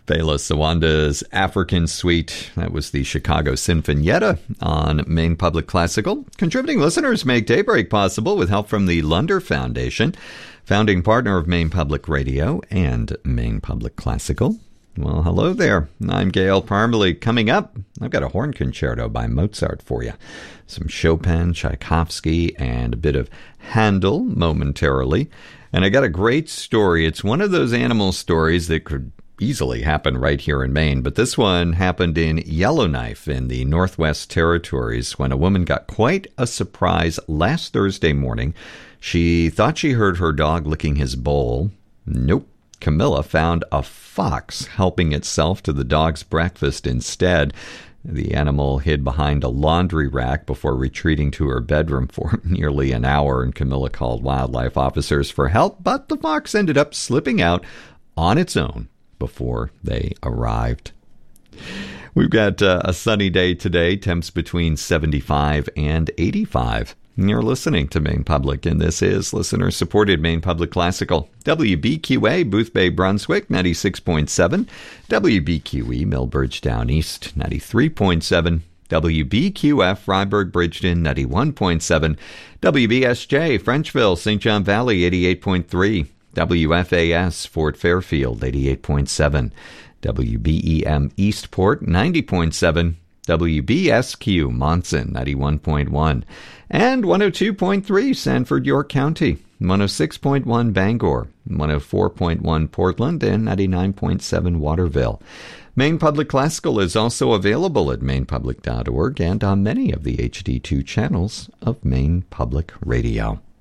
Bela Sawanda's African Suite. That was the Chicago Sinfonietta on Maine Public Classical. Contributing listeners make Daybreak possible with help from the Lunder Foundation, founding partner of Maine Public Radio and Maine Public Classical. Well, hello there. I'm Gail Parmalee. Coming up, I've got a horn concerto by Mozart for you. Some Chopin, Tchaikovsky, and a bit of Handel momentarily. And I got a great story. It's one of those animal stories that could easily happen right here in Maine, but this one happened in Yellowknife in the Northwest Territories when a woman got quite a surprise last Thursday morning. She thought she heard her dog licking his bowl. Nope. Camilla found a fox helping itself to the dog's breakfast instead. The animal hid behind a laundry rack before retreating to her bedroom for nearly an hour, and Camilla called wildlife officers for help, but the fox ended up slipping out on its own before they arrived. We've got a sunny day today, temps between 75 and 85. You're listening to Maine Public, and this is listener-supported Maine Public Classical. WBQA, Boothbay, Brunswick, 96.7. WBQE, Millbridge Down East, 93.7. WBQF, Freiburg, Bridgeton, 91.7. WBSJ, Frenchville, St. John Valley, 88.3. WFAS, Fort Fairfield, 88.7. WBEM, Eastport, 90.7. WBSQ, Monson, 91.1. And 102.3, Sanford, York County, 106.1, Bangor, 104.1, Portland, and 99.7, Waterville. Maine Public Classical is also available at mainepublic.org and on many of the HD2 channels of Maine Public Radio.